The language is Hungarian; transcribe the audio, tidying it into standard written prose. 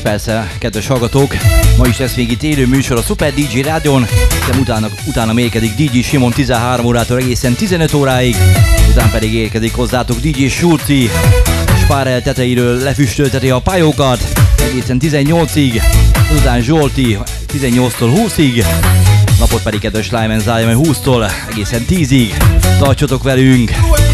persze, kedves hallgatók, ma is lesz még itt élő műsor a Super DJ Rádion, de utána mérkedik DJ Simon 13 órától egészen 15 óráig, utána pedig érkezik hozzátok DJ Surti, Spárel tetejéről lefüstölteti a pályókat egészen 18-ig, azután Zsolti 18-tól 20-ig, napot pedig kedves Lyman zárja, 20-tól egészen 10-ig. Tartsatok velünk!